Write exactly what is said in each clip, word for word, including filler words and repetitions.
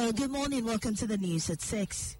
Hello, good morning. Welcome to the news at six.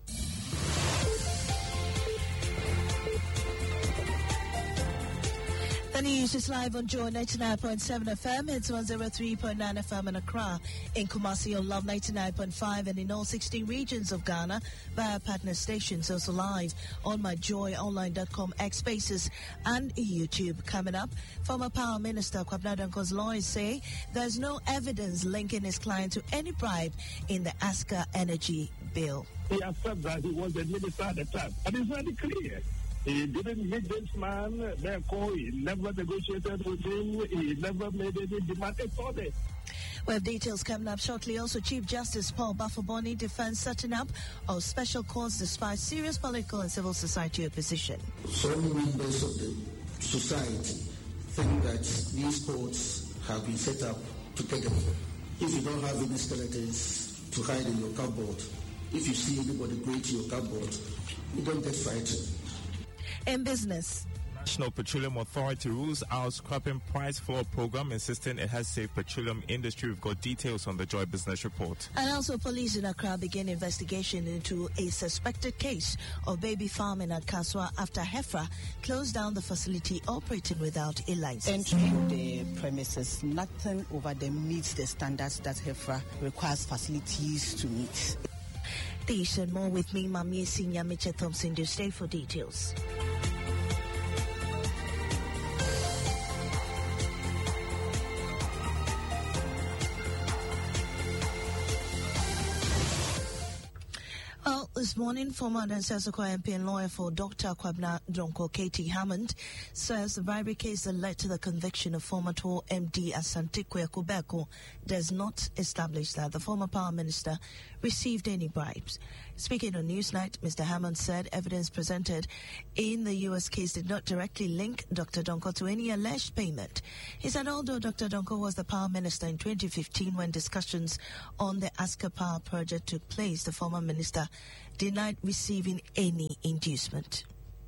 The news is live on Joy ninety-nine point seven F M. It's one oh three point nine F M in Accra. In Kumasi on Love ninety-nine point five and in all sixteen regions of Ghana via partner stations. Also live on my joy online dot com, X Spaces and YouTube. Coming up, former Power Minister Kwabena Donko's lawyers say there's no evidence linking his client to any bribe in the Asker Energy Bill. He accepted that he was the minister at the time. And it's very clear. He didn't meet this man, therefore he never negotiated with him, he never made any demand for it. We have details coming up shortly. Also, Chief Justice Paul Baffour-Bonney defends setting up of special courts despite serious political and civil society opposition. Some members of the society think that these courts have been set up to get them. If you don't have any skeletons to hide in your cupboard, if you see anybody go to your cupboard, you don't get frightened. In business, National Petroleum Authority rules out scrapping price floor program, insisting it has saved petroleum industry. We've got details on the Joy Business Report. And also, police in Accra begin investigation into a suspected case of baby farming at Kaswa after Hefra closed down the facility operating without a license. Entering the premises, nothing over there meets the standards that Hefra requires facilities to meet. These and more with me, Mami Senior Mitchell Thompson. Do stay for details. Well, this morning, former Dansasakwa M P and lawyer for Doctor Kwabena Donko, Katie Hammond, says the bribery case that led to the conviction of former Tor M D Asante Kweku does not establish that the former power minister received any bribes. Speaking on Newsnight, Mister Hammond said evidence presented in the U S case did not directly link Doctor Donko to any alleged payment. He said although Doctor Donko was the power minister in twenty fifteen when discussions on the Asker Power project took place, the former minister denied receiving any inducement.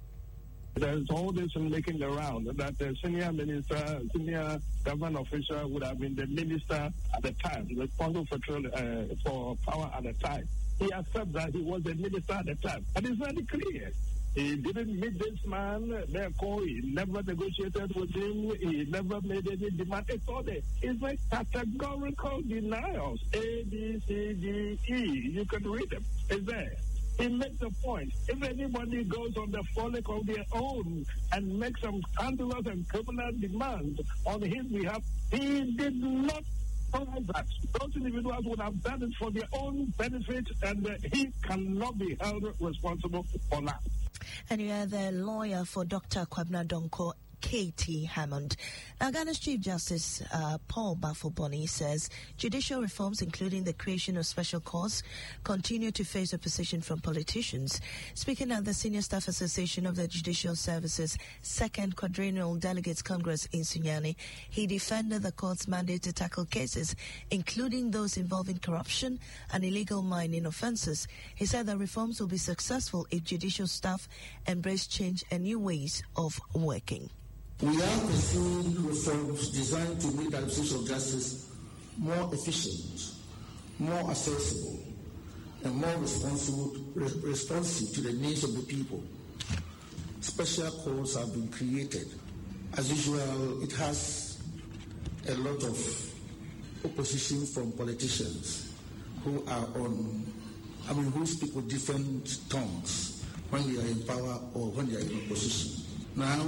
There's all this making around that the senior minister, senior government official would have been the minister at the time, responsible for, uh, for power at the time. He accepted that he was the minister at the time. And it's very clear. He didn't meet this man, therefore he never negotiated with him, he never made any demand. It's all there. It's like categorical denials. A, B, C, D, E. You can read them. It's there. He makes a point. If anybody goes on the frolic of their own and makes some scandalous and criminal demands on his behalf, he did not follow that. Those individuals would have done it for their own benefit, and uh, he cannot be held responsible for that. And you are the lawyer for Doctor Kwabena Donko, Katie Hammond. Now, Ghana's Chief Justice uh, Paul Baffour-Bonney says judicial reforms, including the creation of special courts, continue to face opposition from politicians. Speaking at the Senior Staff Association of the Judicial Services Second Quadrennial Delegates Congress in Sunyani, he defended the court's mandate to tackle cases, including those involving corruption and illegal mining offences. He said that reforms will be successful if judicial staff embrace change and new ways of working. We are pursuing reforms designed to make the administration of justice more efficient, more accessible, and more responsible, re- responsive to the needs of the people. Special courts have been created. As usual, it has a lot of opposition from politicians who are on, I mean, who speak with different tongues when they are in power or when they are in opposition. Now,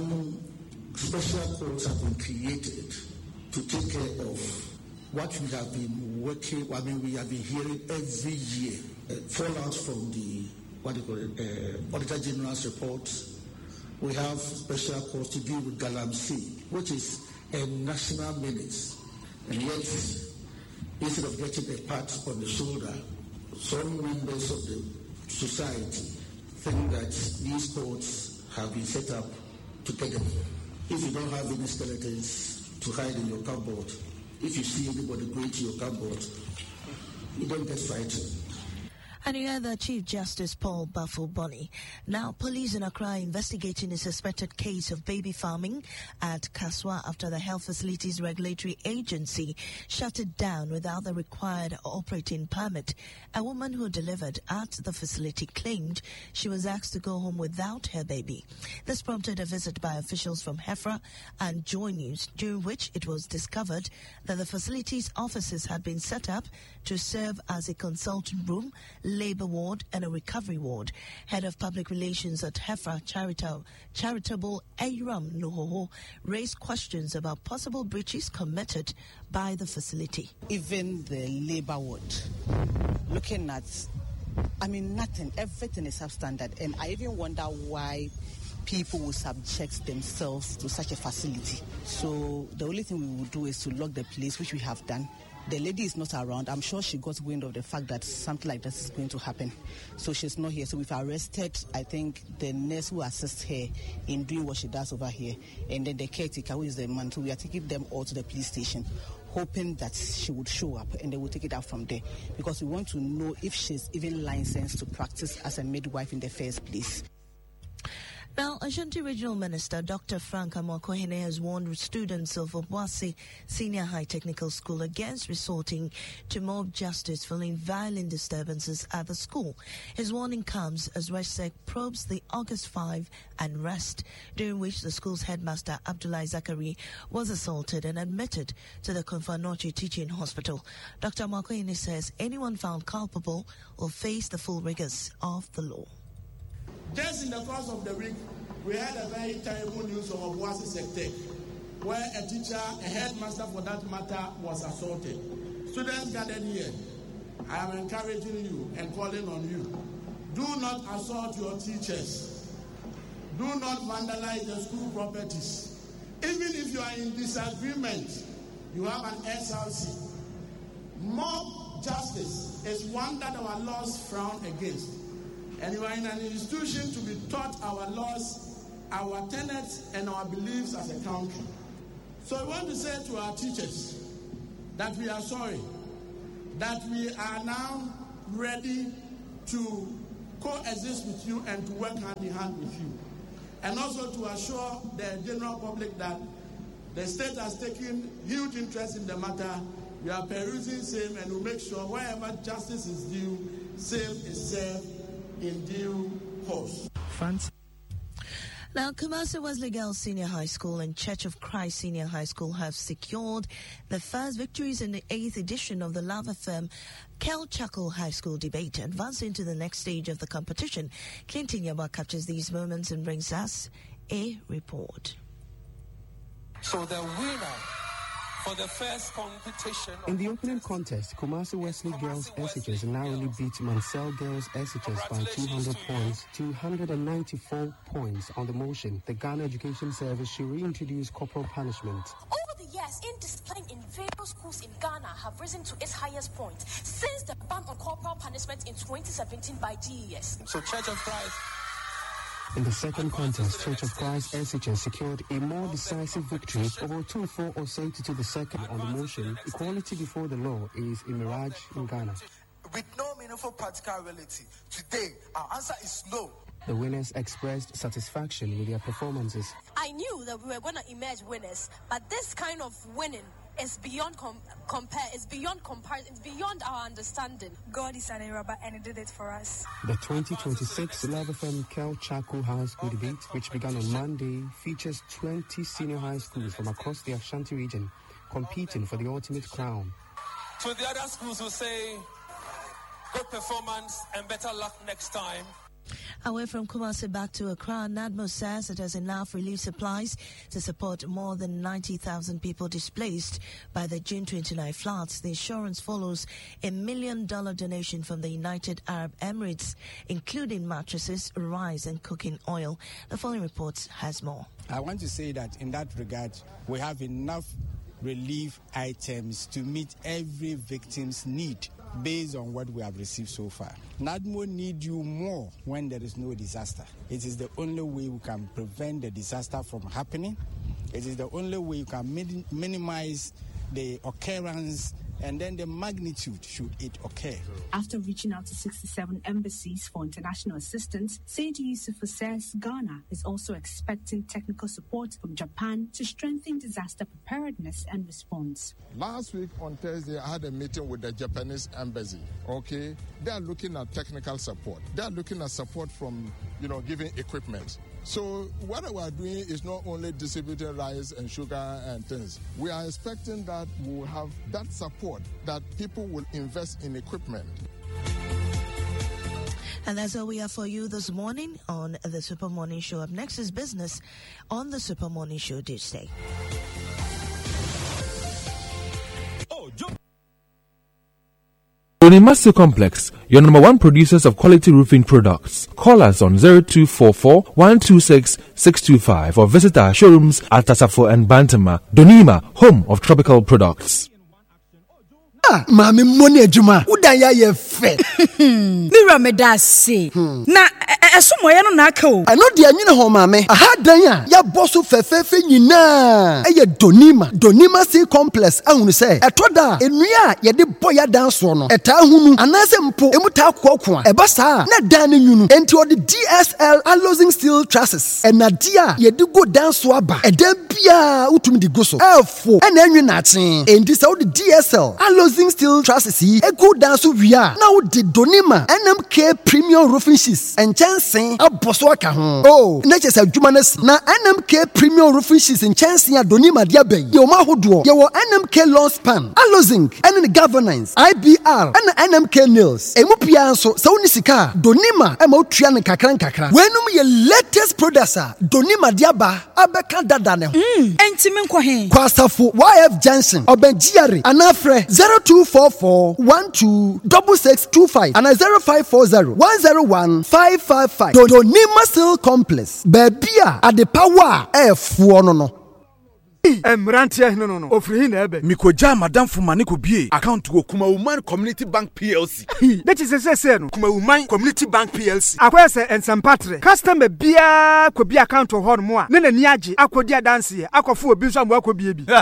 special courts have been created to take care of what we have been working, I mean, we have been hearing every year, uh, fallout from the, what do you call it, uh, Auditor General's report. We have special courts to deal with Galamsey, which is a national menace. And yet, instead of getting a pat on the shoulder, some members of the society think that these courts have been set up to get them. If you don't have any skeletons to hide in your cupboard, if you see anybody go to your cupboard, you don't get frightened. And you heard the Chief Justice Paul Bafo-Boni. Now, police in Accra are investigating a suspected case of baby farming at Kaswa after the Health Facilities Regulatory Agency shut it down without the required operating permit. A woman who delivered at the facility claimed she was asked to go home without her baby. This prompted a visit by officials from HEFRA and Joy News, during which it was discovered that the facility's offices had been set up to serve as a consultant room, labor ward and a recovery ward. Head of Public Relations at HEFRA, Charitable, Charitable Ayram Nuhoho, raised questions about possible breaches committed by the facility. Even the labor ward, looking at, I mean, nothing, everything is substandard. And I even wonder why people will subject themselves to such a facility. So the only thing we will do is to lock the place, which we have done. The lady is not around. I'm sure she got wind of the fact that something like this is going to happen. So she's not here. So we've arrested, I think, the nurse who assists her in doing what she does over here. And then the caretaker, who is the man. So we are taking them all to the police station, hoping that she would show up and they will take it out from there. Because we want to know if she's even licensed to practice as a midwife in the first place. Now, Ashanti Regional Minister Doctor Frank Amoakohene has warned students of Obuasi Senior High Technical School against resorting to mob justice following violent disturbances at the school. His warning comes as RegSec probes the August fifth unrest, during which the school's headmaster Abdullah Zakari was assaulted and admitted to the Konfanochi Teaching Hospital. Doctor Amoakohene says anyone found culpable will face the full rigors of the law. Just in the course of the week, we had a very terrible news from Obuasi sector, where a teacher, a headmaster for that matter, was assaulted. Students gathered here. I am encouraging you and calling on you. Do not assault your teachers. Do not vandalize the school properties. Even if you are in disagreement, you have an S L C. Mob justice is one that our laws frown against. And you are in an institution to be taught our laws, our tenets, and our beliefs as a country. So I want to say to our teachers that we are sorry, that we are now ready to coexist with you and to work hand in hand with you. And also to assure the general public that the state has taken huge interest in the matter. We are perusing same and we'll make sure wherever justice is due, same is served in due course. France. Now, Kumasi Wesley Girls Senior High School and Church of Christ Senior High School have secured the first victories in the eighth edition of the Lava Firm Kel Chakul High School debate, advancing to the next stage of the competition. Clinton Yaba captures these moments and brings us a report. So the winner for the first competition. In the opening contest, Kumasi Wesley Girls S H S narrowly beat Mansell Girls S H S by two hundred points to one hundred ninety-four points on the motion. The Ghana Education Service should reintroduce corporal punishment. Over the years, indiscipline in various schools in Ghana have risen to its highest point since the ban on corporal punishment in twenty seventeen by G E S. So Church of Christ. In the second contest, Church of Christ S H S secured a more decisive victory over two four Osei to the second on the motion. Equality before the law is a mirage in Ghana. With no meaningful practical reality, today our answer is no. The winners expressed satisfaction with their performances. I knew that we were going to emerge winners, but this kind of winning is beyond com- compare. It's beyond comparison. It's beyond our understanding. God is an Araba and He did it for us. The twenty twenty-six Lava Firm Kel Chakul High School debate, which began on Monday, features twenty senior high schools from across the Ashanti region competing for the ultimate crown. To the other schools who say, good performance and better luck next time. Away from Kumasi back to Accra, NADMO says it has enough relief supplies to support more than ninety thousand people displaced by the June twenty-ninth floods. The insurance follows a million dollar donation from the United Arab Emirates, including mattresses, rice and cooking oil. The following report has more. I want to say that in that regard, we have enough relief items to meet every victim's need based on what we have received so far. NADMO need you more when there is no disaster. It is the only way we can prevent the disaster from happening. It is the only way you can min- minimize the occurrence and then the magnitude should it occur. After reaching out to sixty-seven embassies for international assistance, Saint Yusuf says Ghana is also expecting technical support from Japan to strengthen disaster preparedness and response. Last week on Thursday, I had a meeting with the Japanese embassy. Okay, they are looking at technical support. They are looking at support from, you know, giving equipment. So what we are doing is not only distributing rice and sugar and things. We are expecting that we will have that support, that people will invest in equipment. And that's all we have for you this morning on the Super Morning Show. Up next is business on the Super Morning Show Tuesday. Donimasu Complex, your number one producers of quality roofing products. Call us on zero two four four, one two six, six two five or visit our showrooms at Tasafo and Bantama. Donima, home of tropical products. Ah, mami money ejuma. Udanya ye fe. Mira me da se. Na esomo ye no na aka o. Eno de anyine ho mami. Aha dan a ya boso fefefe nyina. Eye Donima. Donima Sea Complex ahunu se. Etoda enua ye de boya dan so no. Eta hunu anase mpo emuta kwakwo a. Eba sa na dan nyunu. Enti odi D S L alloying steel trusses. Enadia ye de go dan so aba. Eda bia utumi di go so. Elfo ena enwe na achen. Enti sa odi D S L alloying steel trusses yi ego dan so wia. Na odi Donima N M K premium roofing sheets and chancing aboso aka ho. Oh, na chese adwuma na si. Na N M K premium roofing sheets and chancing a Donima dia ben. Ye ma hodo. Ye wo N M K long span, Allozing, and the governance, I B R, and N M K nails. Emu pia so sa uni sika Donima e ma otua ne kakran kakra. Wenum ye latest producer Donima dia ba abeka dada ne ho. Mm, enti me nkwa he. Kwasafo Y F Johnson Obenjiare anafre zero two four four, one two six six two five and zero five four zero, one zero one, five five five. Donima Steel Complex. Bebia at the power F one no. Emrantia no no no ofri na ebe mikoja madam fumane ko bie account wo Kuma Woman Community Bank P L C that is say say no Kuma Woman Community Bank P L C akwese ensempatre customer bia ko bia account ho no mo a ne nani age akodi adanse akofo obi so am akobie bi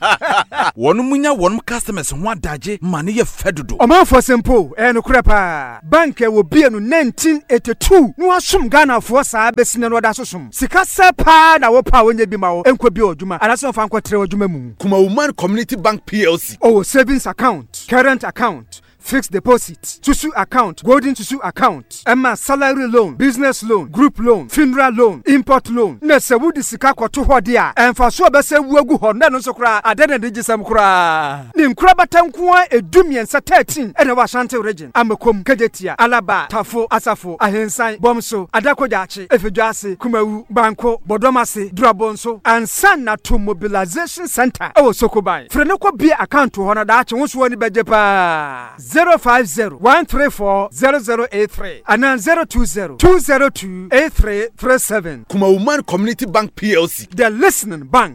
wonu munya wonu customers ho adaje mane ye fedodo omanfo simple e no krepa bank e wo bie no nineteen eighty-two no asum Ghana fo saa besine no da sosum sika sepa na wo pa wonya bi ma wo enko bi odwuma anaso Kuma Woman Community Bank P L C. Oh, savings account, current account, fixed deposit, Susu account, golden Susu account, Emma salary loan, business loan, group loan, funeral loan, import loan. Nese wudi sika kwa tu hodia. Enfa so bese wuegu honda no so kra adene digi sam kra. Ni mkra batankuwa edumien sa thirteen ene wa Ashanti region. Amekom Kejetia, Alaba, Tafo, Asafo, Ahensan, Bomso, Adakojachi, Efejuase, Kumawu, Banko, Bodomase, Drabonso, and Sana to Mobilization Center. Oh Sokobai. Frenoko be account to honor that won't wani bejepa. zero five zero, one three four, zero zero eight three and then zero two zero, two zero two, eight three three seven. Kuma Woman Community Bank P L C. The listening bank.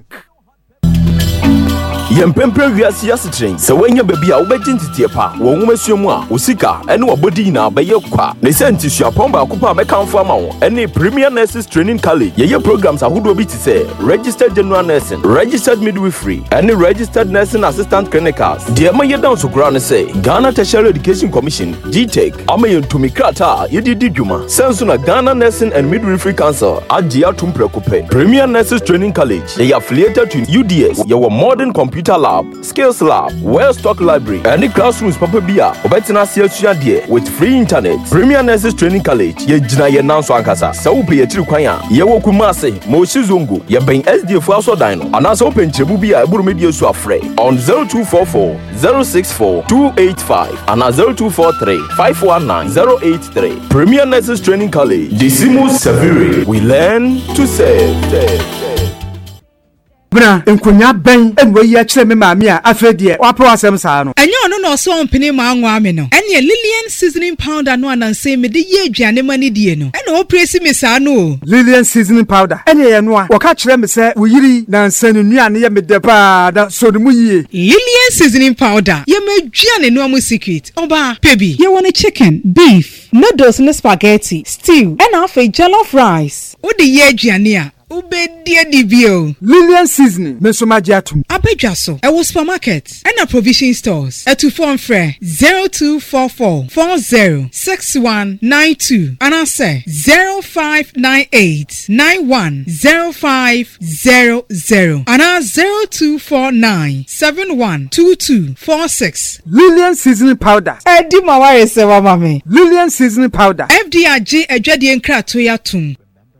Yempempe wiase yasetren se wanya baby a wobegintiti pa wo nwomasuamu a osika ene wobodi na beye kwa ne sentisi apomba akopa mekanfo ama wo ene Premier Nurses Training College yeye programs ahodo bi ti se registered general nursing, registered midwifery ene registered nursing assistant clinicals de ma ye down so kura ne se Ghana Tertiary Education Commission G T E C ama ye ntumi krata ye didi dwuma senso na Ghana Nursing and Midwifery Council agia tumprekope Premier Nurses Training College they are affiliated to U D S your modern computer lab, skills lab, well stock library, and the classrooms papa bia. Obetina siya dear with free internet. Premier Nurses Training College, ye jina ye nanso ankasa. Sa upe ye trikwanya, ye woku mase, moshi zongo, ye ben S D F aso dino. Anasa open chebu bia eburu media su afre. On zero two four four, zero six four, two eight five, and zero two four three, five one nine, zero eight three. Premier Nurses Training College, Decimus Saviri. We learn to save. save, save. Bra enkonya ben enwe yi akire me maami a afedie wapo asem saa no enye ono no so ompini ma anwa me no ene Lillian seasoning powder no ananse me de ye aduane mani die no ene o presi me saa no Lillian seasoning powder ene ye no a woka kire me se wo yiri na nsanu nuane ye me de pa da so de mu yie Lillian seasoning powder ye ma aduane no amu secret oba pebi ye want chicken beef noodles no spaghetti stew and half a jollof rice o de ye aduane a Ubedie dibio. Lillian seasoning. Mesomagiatum. Abedjaso. Ewo supermarket. And a provision stores. Etu phone frere zero two four four four zero six one nine two. And I say zero five nine eight nine one zero five zero zero. And I zero two four nine seven one two two four six. Lillian seasoning powder. Edi mawari sewa mami. Lillian seasoning powder. F D R G ejadi enkra toya tum.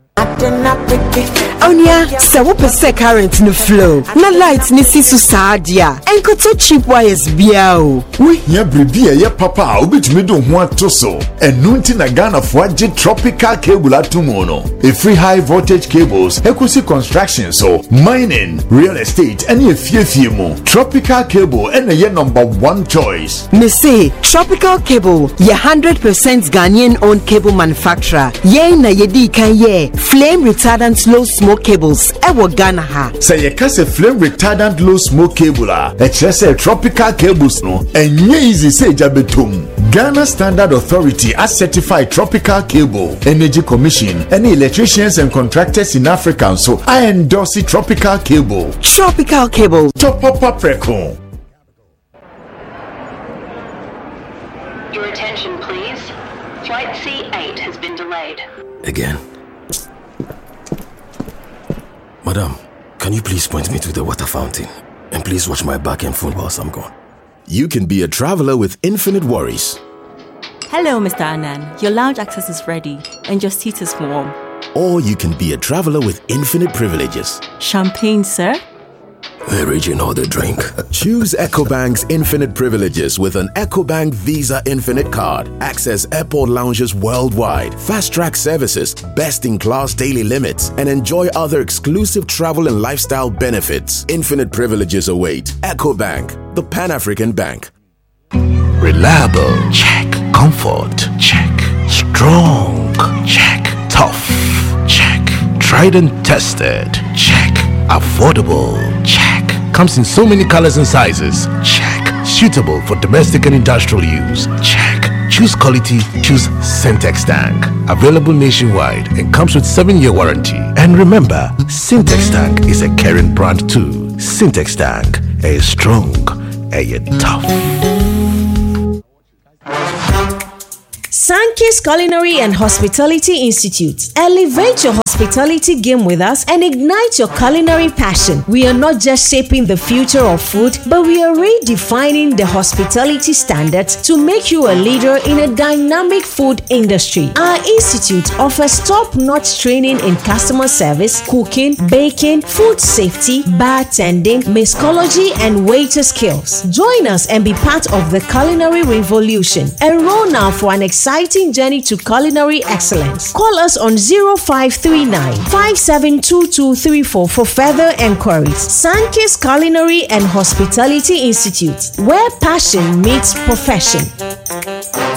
Onya, se wo pese current no flow. Na light ni si so sadia. Enkoto cheap wires bia o. We here bribi ye papa obetumi do ho atoso. Enu nti na Ghana fo age tropical cable atomo no. A free high voltage cables, equity construction so, mining, real estate, any fiefie mo. Tropical cable and ye number one choice. Me say Tropical Cable, ye one hundred percent Ghanaian owned cable manufacturer. Ye na ye di kan ye flame retardant low smoke cables ewo Ghana ha. Say ye kase flame retardant low smoke cable a e kire say tropical cables no enye easy say jabetum. Ghana Standard Authority as certified tropical cable. Energy Commission any electricians and contractors in Africa so I endorse tropical cable. Tropical Cable. Top up preko. Your attention please. Flight C eight has been delayed. Again. Madam, can you please point me to the water fountain? And please watch my back and phone whilst I'm gone. You can be a traveler with infinite worries. Hello, Mister Anand. Your lounge access is ready and your seat is warm. Or you can be a traveler with infinite privileges. Champagne, sir? Origin or the drink. Choose EcoBank's infinite privileges with an EcoBank Visa Infinite card. Access airport lounges worldwide, fast-track services, best-in-class daily limits, and enjoy other exclusive travel and lifestyle benefits. Infinite privileges await. EcoBank, the Pan-African Bank. Reliable. Check. Comfort. Check. Strong. Check. Tough. Check. Tried and tested. Check. Affordable. Check. Comes in so many colors and sizes. Check. Suitable for domestic and industrial use. Check. Choose quality. Choose Syntex Tank. Available nationwide and comes with seven year warranty. And remember, Syntex Tank is a caring brand too. Syntex Tank. A strong. A tough. Sankey's Culinary and Hospitality Institute. Elevate your hospitality game with us and ignite your culinary passion. We are not just shaping the future of food, but we are redefining the hospitality standards to make you a leader in a dynamic food industry. Our institute offers top-notch training in customer service, cooking, baking, food safety, bartending, mixology, and waiter skills. Join us and be part of the culinary revolution. Enroll now for an exciting journey to culinary excellence. Call us on zero five three nine five seven two two three four for further enquiries. Sankey's Culinary and Hospitality Institute, where passion meets profession.